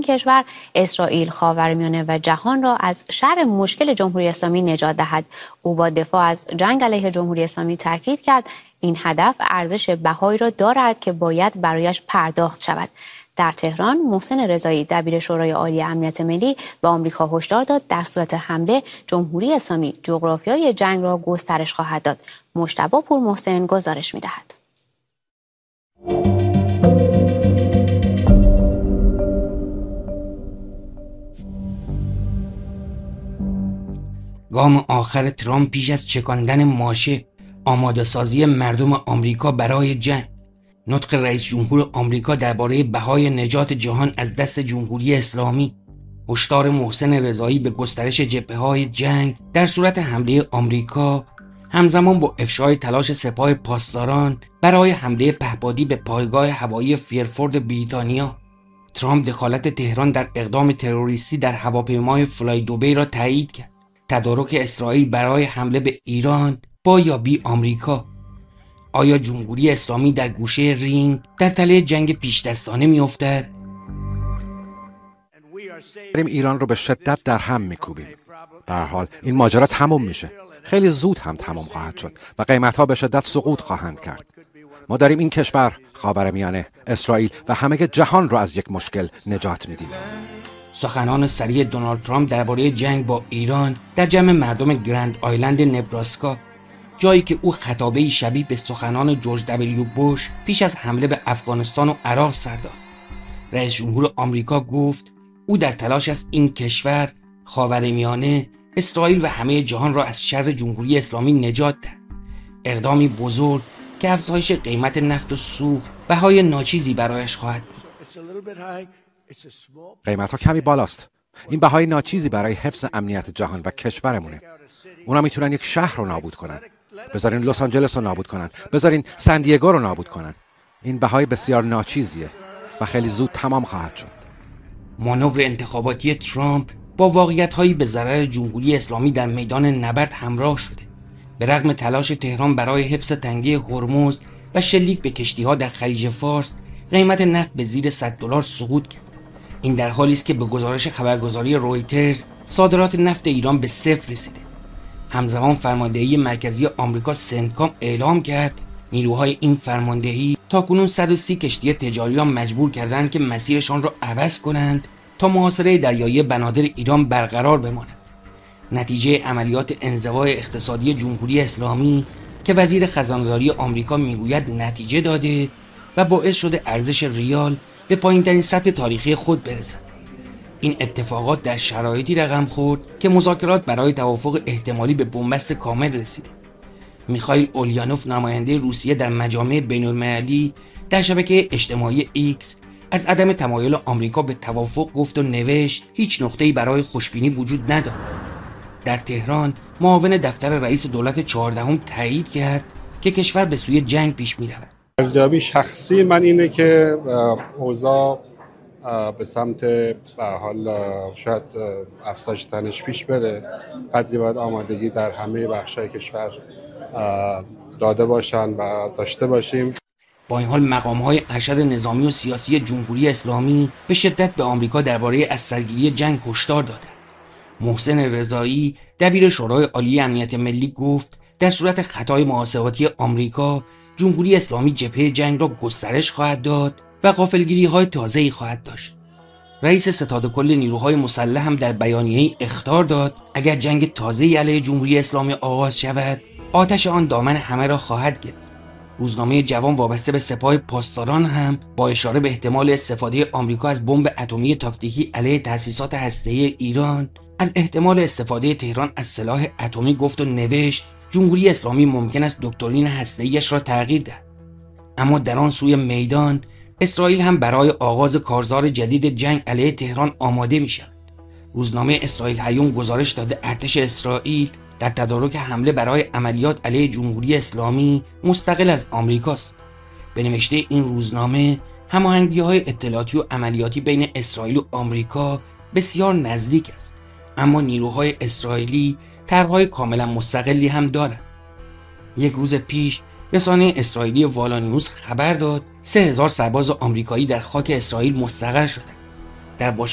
کشور اسرائیل خاورمیانه و جهان را از شر مشکل جمهوری اسلامی نجات دهد. او با دفاع از جنگ علیه جمهوری اسلامی تاکید کرد این هدف ارزش بهایی را دارد که باید برایش پرداخت شود. در تهران محسن رضایی دبیر شورای عالی امنیت ملی به آمریکا هشدار داد در صورت حمله جمهوری اسلامی جغرافیای جنگ را گسترش خواهد داد. مجتبی پور محسن گزارش می‌دهد. گام آخر ترامپ پیش از چکاندن ماشه، آماده سازی مردم آمریکا برای جنگ. نطق رئیس جمهور آمریکا درباره بهای نجات جهان از دست جمهوری اسلامی. هشدار محسن رضایی به گسترش جبهه‌های جنگ در صورت حمله آمریکا، همزمان با افشای تلاش سپاه پاسداران برای حمله پهپادی به پایگاه هوایی فیرفورد بریتانیا. ترامپ دخالت تهران در اقدام تروریستی در هواپیمای فلای دوبی را تایید کرد. تدارک اسرائیل برای حمله به ایران با یا بی آمریکا. آیا جمهوری اسلامی در گوشه رینگ در تله جنگ پیشدستانه میافتد؟ داریم ایران رو به شدت در هم میکوبیم. به هر حال این ماجرا تموم میشه. خیلی زود هم تمام خواهد شد و قیمت‌ها به شدت سقوط خواهند کرد. ما داریم این کشور، خاورمیانه، اسرائیل و همه جهان رو از یک مشکل نجات میدیم. سخنان سریع دونالد ترامپ درباره جنگ با ایران در جمع مردم گرند آیلند نبراسکا، جایی که او خطابه‌ای شبیه به سخنان جورج دبلیو بوش پیش از حمله به افغانستان و عراق سر داد. رئیس جمهور آمریکا گفت او در تلاش است این کشور، خاورمیانه، اسرائیل و همه جهان را از شر جمهوری اسلامی نجات دهد. اقدامی بزرگ که افزایش قیمت نفت و سوخت بهای ناچیزی برایش خواهد بود. قیمت‌ها کمی بالاست. این بهای ناچیزی برای حفظ امنیت جهان و کشورمونه. اونا میتونن یک شهر رو نابود کنن. بذارین لس آنجلس رو نابود کنن. بذارین سن دیگو رو نابود کنن. این بهای بسیار ناچیزیه و خیلی زود تمام خواهد شد. مانور انتخاباتی ترامپ با واقعیت‌هایی به ضرر جمهوری اسلامی در میدان نبرد همراه شده. به رغم تلاش تهران برای حفظ تنگه هرمز و شلیک به کشتی‌ها در خلیج فارس، قیمت نفت به زیر $100 سقوط کرد. این در حالی است که به گزارش خبرگزاری رویترز صادرات نفت ایران به صفر رسیده. همزمان فرماندهی مرکزی آمریکا سنتکام اعلام کرد نیروهای این فرماندهی تاکنون 130 کشتی تجاری را مجبور کردند که مسیرشان را عوض کنند تا محاصره دریایی بنادر ایران برقرار بماند. نتیجه عملیات انزوای اقتصادی جمهوری اسلامی که وزیر خزانه‌داری آمریکا میگوید نتیجه داده و باعث شده ارزش ریال به پایین‌ترین سطح تاریخی خود برسد. این اتفاقات در شرایطی رقم خورد که مذاکرات برای توافق احتمالی به بنبست کامل رسید. میخائیل اولیانوف نماینده روسیه در مجامع بین‌المللی در شبکه اجتماعی ایکس از عدم تمایل آمریکا به توافق گفت و نوشت هیچ نقطه‌ای برای خوشبینی وجود ندارد. در تهران معاون دفتر رئیس دولت 14 تایید کرد که کشور به سوی جنگ پیش می‌رود. ارزیابی شخصی من اینه که اوضاع به سمت به حال شاید افزایش تنش پیش بره. قدری باید آمادگی در همه بخش‌های کشور داده باشن و داشته باشیم. با این حال مقام‌های ارشد نظامی و سیاسی جمهوری اسلامی به شدت به آمریکا درباره از سرگیری جنگ هشدار دادند. محسن رضایی دبیر شورای عالی امنیت ملی گفت در صورت خطای محاسباتی آمریکا، جمهوری اسلامی جبهه جنگ را گسترش خواهد داد و غافلگیری‌های تازه‌ای خواهد داشت. رئیس ستاد کل نیروهای مسلح هم در بیانیه‌ای اخطار داد اگر جنگ تازه‌ای علیه جمهوری اسلامی آغاز شود، آتش آن دامن همه را خواهد گرفت. روزنامه جوان وابسته به سپاه پاسداران هم با اشاره به احتمال استفاده آمریکا از بمب اتمی تاکتیکی علیه تأسیسات هسته‌ای ایران، از احتمال استفاده تهران از سلاح اتمی گفت و نوشت جمهوری اسلامی ممکن است دکترین هسته‌ایش را تغییر دهد. اما در آن سوی میدان اسرائیل هم برای آغاز کارزار جدید جنگ علیه تهران آماده می شود. روزنامه اسرائیل هیوم گزارش داده ارتش اسرائیل در تدارک حمله برای عملیات علیه جمهوری اسلامی مستقل از آمریکاست. به نوشته این روزنامه هماهنگی‌های اطلاعاتی و عملیاتی بین اسرائیل و آمریکا بسیار نزدیک است، اما نیروهای اسرائیلی طرح‌های کاملا مستقلی هم دارند. یک روز پیش رسانه اسرائیلی والا نیوز خبر داد 3000 سرباز آمریکایی در خاک اسرائیل مستقر شدند. در